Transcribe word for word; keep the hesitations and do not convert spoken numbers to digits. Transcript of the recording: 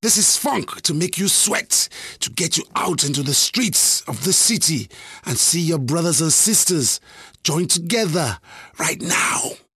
This is funk to make you sweat, to get you out into the streets of the city and see your brothers and sisters join together right now.